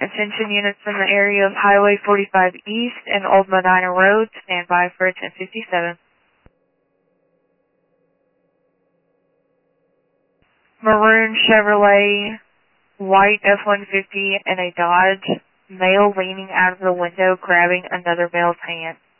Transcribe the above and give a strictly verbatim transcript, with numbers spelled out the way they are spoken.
Attention units in the area of Highway forty-five East and Old Medina Road, stand by for a ten fifty-seven. Maroon Chevrolet, white F one fifty, and a Dodge, male leaning out of the window grabbing another male's hand.